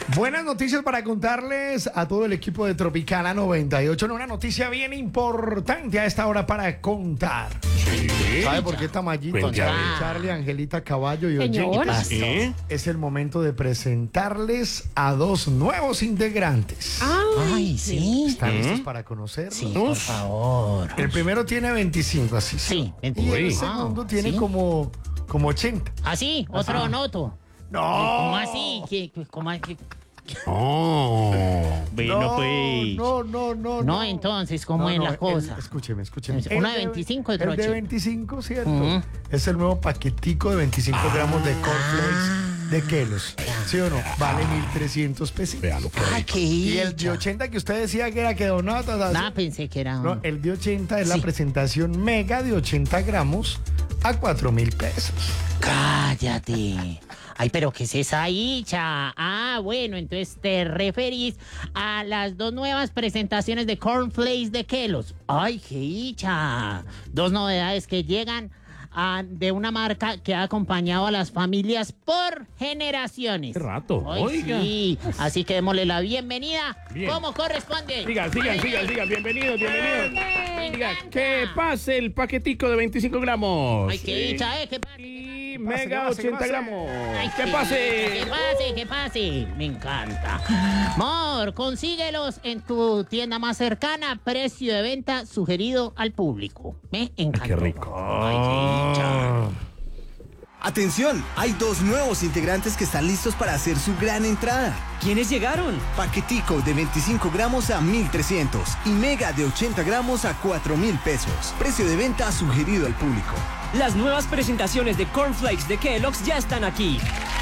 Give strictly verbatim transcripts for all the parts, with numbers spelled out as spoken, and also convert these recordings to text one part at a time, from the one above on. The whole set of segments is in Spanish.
Buenas noticias para contarles a todo el equipo de Tropicana noventa y ocho. Una noticia bien importante a esta hora para contar. Sí. ¿Sabe por qué Tamayito, Charlie, Charlie, Angelita, Caballo y oyentes? ¿Sí? Es el momento de presentarles a dos nuevos integrantes. Ay, sí. ¿Están ¿Mm? listos para conocerlos? Sí, por favor. El primero tiene veinticinco, así. Sí, Y el veinticinco. segundo Wow, tiene ¿sí? como, como ochenta. ¿Así? ¿Otro noto? No. ¿Cómo así? ¿Qué, cómo así? Oh. Bueno, no, pues. no, no, no, No, entonces, ¿cómo No, es no, la el- cosa? escúcheme, escúcheme. Uno El de veinticinco y otro El de ochenta. veinticinco, ¿cierto? Ujú. Es el nuevo paquetico de veinticinco gramos de cornflakes de Kelos. ¿Sí o no? Vale mil trescientos pesos. Véalo, qué Ay, rico. qué Y el de dicha. ochenta que usted decía que era que donata. Nada, pensé que era No, un... el de ochenta es la Sí. presentación mega de ochenta gramos a cuatro mil pesos. Cállate. Ay, pero ¿qué es esa hicha? Ah, bueno, entonces te referís a las dos nuevas presentaciones de Cornflakes de Kelos. Ay, qué hicha. Dos novedades que llegan ah, de una marca que ha acompañado a las familias por generaciones. Qué rato, Ay, oiga. sí. Así que démosle la bienvenida Bien. como corresponde. Sigan, sigan, sigan, sigan. Bienvenidos, bienvenidos. Me Diga, encanta. que pase el paquetico de veinticinco gramos. Ay, qué dicha, ¿eh? ¿Qué pasa? Y pase, mega que pase, que ochenta pase. gramos. Ay, ¡Que Que pase! pase, que pase. Me encanta. Amor, consíguelos en tu tienda más cercana. Precio de venta sugerido al público. Me encanta. Qué rico. Ay, qué dicha. Atención, hay dos nuevos integrantes que están listos para hacer su gran entrada. ¿Quiénes llegaron? Paquetico de veinticinco gramos a mil trescientos y mega de ochenta gramos a cuatro mil pesos. Precio de venta sugerido al público. Las nuevas presentaciones de Cornflakes de Kellogg's ya están aquí.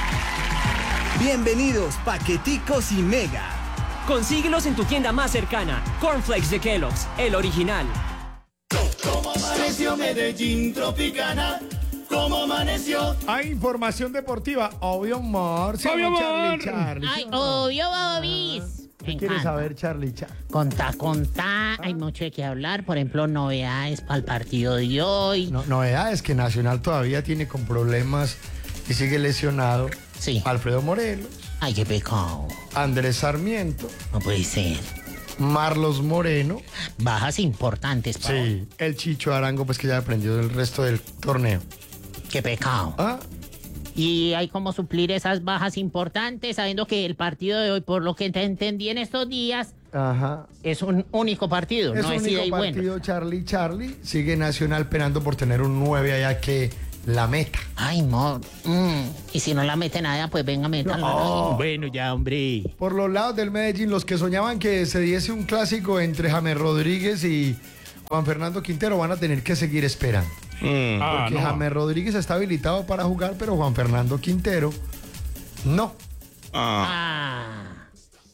Bienvenidos, paqueticos y mega. Consíguelos en tu tienda más cercana. Cornflakes de Kellogg's, el original. Amaneció Medellín Tropicana, como amaneció. Hay información deportiva. Obvio, amor. Sí, Obvio, Charlie, amor. Charlie. Ay, ¿sí o no? obvio, Bobis. Me ¿Qué quieres encanta. saber, Charlie? Charlie? Contá, contá. Hay mucho de qué hablar. Por ejemplo, novedades para el partido de hoy. No, novedad es que Nacional todavía tiene con problemas y sigue lesionado. Sí. Alfredo Morelos, Ay, qué pecado. Andrés Sarmiento, No puede ser. Marlos Moreno. Bajas importantes, Pau. Sí. El Chicho Arango, pues que ya aprendió del resto del torneo. Qué pecado. ¿Ah? Y hay como suplir esas bajas importantes, sabiendo que el partido de hoy, por lo que te entendí en estos días, Ajá. es un único partido, Es no un es ida y único vuelta. partido, Charlie, Charlie. Sigue Nacional penando por tener un nueve allá que la meta. Ay, no. mm, Y si no la mete nada, pues venga, métala. Bueno, ya, hombre. Por los lados del Medellín, los que soñaban que se diese un clásico entre James Rodríguez y Juan Fernando Quintero van a tener que seguir esperando. Mm. Ah, Porque no. James Rodríguez está habilitado para jugar, pero Juan Fernando Quintero no. Ah, Ah.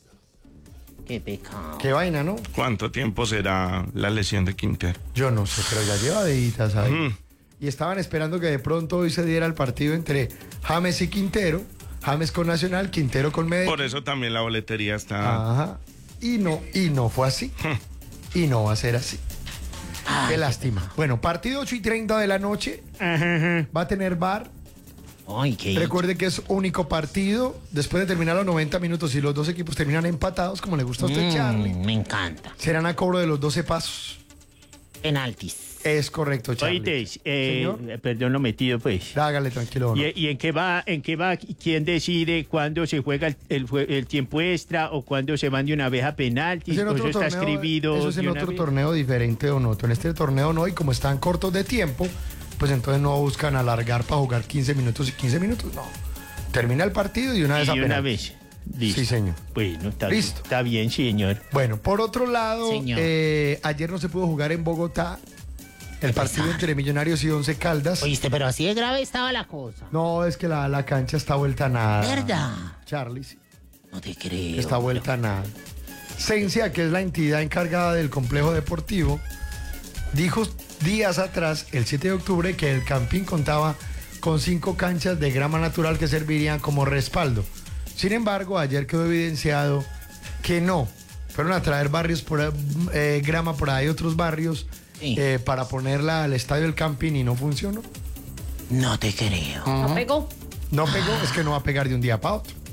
Qué pecado. Qué vaina, ¿no? ¿cuánto tiempo será la lesión de Quintero? Yo no sé, pero ya lleva deditas ahí. Mm. Y estaban esperando que de pronto hoy se diera el partido entre James y Quintero. James con Nacional, Quintero con Medellín. Por eso también la boletería está... Ajá. Y no, y no fue así. Y no va a ser así. Qué lástima. Bueno, partido ocho y treinta de la noche. Va a tener V A R. Ay, qué. Recuerde que es único partido. Después de terminar los noventa minutos, si los dos equipos terminan empatados, como le gusta a usted, Mm, Charlie, Me encanta. serán a cobro de los doce pasos. Penaltis. Es correcto, Charlie. Oíste, eh, Señor. perdón lo metido, pues. Hágale tranquilo. ¿no? ¿Y, y en qué va, en qué va, quién decide cuándo se juega el, el jue- el tiempo extra o cuándo se van de una vez a penaltis? Eso en ¿O otro eso está torneo- escribido? Eso es en de una otro vez? torneo diferente o no. En este torneo no, y como están cortos de tiempo, pues entonces no buscan alargar para jugar quince minutos y quince minutos. No. Termina el partido y una vez Y a de una penaltis. vez. Listo. Sí, señor. Bueno, está Listo. bien. Está bien, señor. Bueno, por otro lado, Señor. eh, ayer no se pudo jugar en Bogotá el Qué partido pesar. entre Millonarios y Once Caldas. Oíste, pero así de grave estaba la cosa. No, es que la, la cancha está vuelta a nada. ¿Verdad? Charlie, sí, No te creo. está vuelta a nada. Cencia, que es la entidad encargada del complejo deportivo, dijo días atrás, el siete de octubre, que el Campín contaba con cinco canchas de grama natural que servirían como respaldo. Sin embargo, ayer quedó evidenciado que no. Fueron a traer barrios por, eh, grama por ahí, otros barrios, Sí. eh, para ponerla al estadio del Campín y no funcionó. No te creo. No pegó, es que no va a pegar de un día para otro.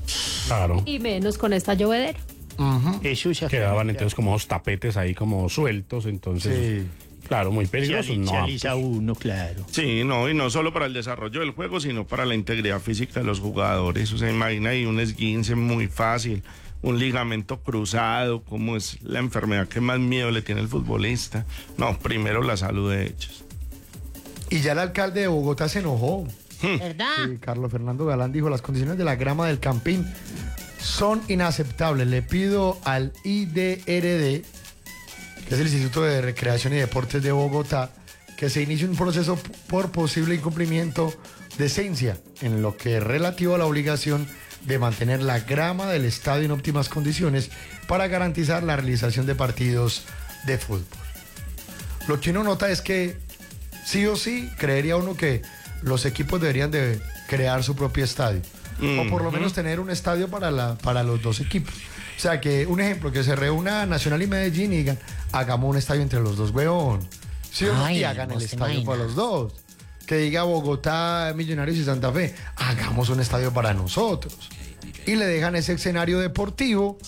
Claro. Y menos con esta llovedera. Eso se Quedaban entonces como dos tapetes ahí como sueltos, entonces, Sí. claro, muy se peligroso. ali- No, se alisa uno, claro. Sí, no, y no solo para el desarrollo del juego, sino para la integridad física de los jugadores. O sea, imagina ahí un esguince muy fácil, un ligamento cruzado, como es la enfermedad que más miedo le tiene el futbolista. No, primero la salud de ellos. Y ya el alcalde de Bogotá se enojó. ¿Verdad? Sí, Carlos Fernando Galán dijo, las condiciones de la grama del Campín son inaceptables. Le pido al I D R D, que es el Instituto de Recreación y Deportes de Bogotá, que se inicie un proceso p- por posible incumplimiento de esencia en lo que es relativo a la obligación de mantener la grama del estadio en óptimas condiciones para garantizar la realización de partidos de fútbol. Lo que uno nota es que sí o sí creería uno que los equipos deberían de crear su propio estadio. O por lo menos tener un estadio para, la, para los dos equipos. O sea, que un ejemplo, que se reúna Nacional y Medellín y digan, hagamos un estadio entre los dos, weón. ¿Sí o no? Ay, Y hagan el ¿vos te estadio imaginas? para los dos. Que diga Bogotá, Millonarios y Santa Fe, hagamos un estadio para nosotros. Y le dejan ese escenario deportivo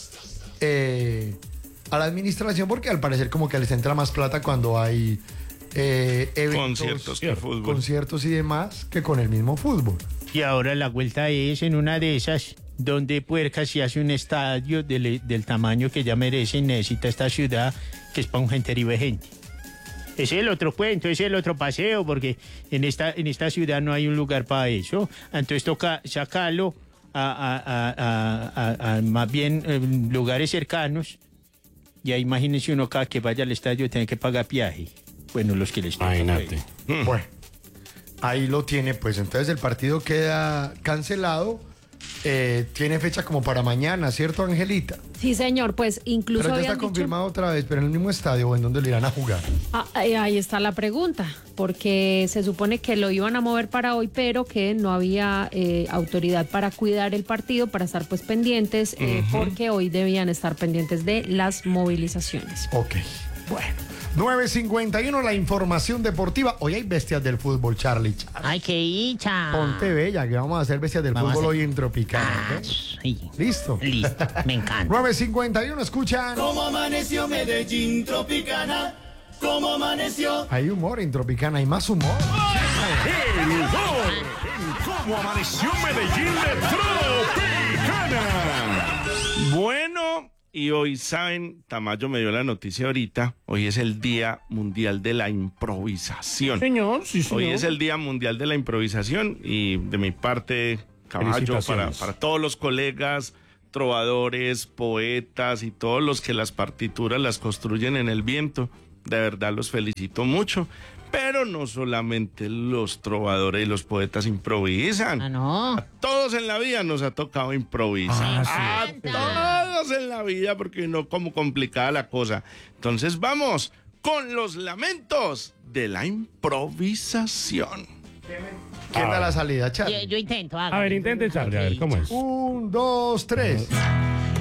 eh, a la administración, porque al parecer como que les entra más plata cuando hay eh, eventos, Conciertos que fútbol. conciertos y demás, que con el mismo fútbol. Y ahora la vuelta es en una de esas donde Puerca si hace un estadio del, del tamaño que ya merece y necesita esta ciudad, que es para un genterío de gente. Ese es el otro cuento, ese es el otro paseo, porque en esta, en esta ciudad no hay un lugar para eso. Entonces toca sacarlo a, a- a- a- a- a más bien eh, lugares cercanos. Y ahí imagínense uno cada que vaya al estadio tiene que pagar viaje. Bueno, los que les toca, imagínate. pues. Bueno, ahí lo tiene, pues entonces el partido queda cancelado. Eh, tiene fecha como para mañana, ¿cierto, Angelita? Sí, señor, pues incluso Pero ya habían está dicho- confirmado otra vez, pero en el mismo estadio o en donde lo irán a jugar. Ah, eh, ahí está la pregunta, porque se supone que lo iban a mover para hoy, pero que no había eh, autoridad para cuidar el partido, para estar pues pendientes, eh, porque hoy debían estar pendientes de las movilizaciones. Ok, bueno. nueve cincuenta y uno, la información deportiva. Hoy hay bestias del fútbol, Charlie. Ay, qué hincha. Ponte bella, que vamos a hacer bestias del Vamos a fútbol hacer- hoy en Tropicana. Ah, ¿ok? sí. ¿Listo? Listo, me encanta. nueve cincuenta y uno, escuchan. Como amaneció Medellín Tropicana, como amaneció. Hay humor en Tropicana, hay más humor. El humor en cómo amaneció Medellín de Tropicana. Bueno, y hoy saben, Tamayo me dio la noticia ahorita, hoy es el Día Mundial de la Improvisación. Señor, sí, señor. Hoy es el Día Mundial de la Improvisación y de mi parte, Caballo, para, Felicitaciones. para todos los colegas, trovadores, poetas y todos los que las partituras las construyen en el viento, de verdad los felicito mucho. Pero no solamente los trovadores y los poetas improvisan. Ah, no. A todos en la vida nos ha tocado improvisar. Ah, sí. A todos en la vida, porque no como complicada la cosa. Entonces vamos con los lamentos de la improvisación. ¿Quién da la salida, Yo, Charlie? yo intento. A ver, intenten, Charlie, a ver, ¿cómo es? Un, dos, tres.